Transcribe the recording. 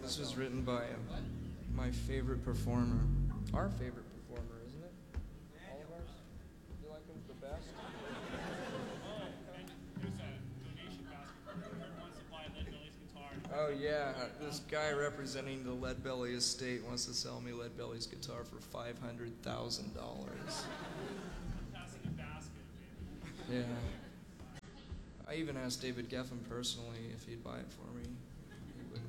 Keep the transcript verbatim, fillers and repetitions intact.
This was written by uh, my favorite performer. Our favorite performer, isn't it? All of ours? You like him the best? Oh yeah, this guy representing the Lead Belly estate wants to sell me Lead Belly's guitar for five hundred thousand dollars. Yeah. I even asked David Geffen personally if he'd buy it for me.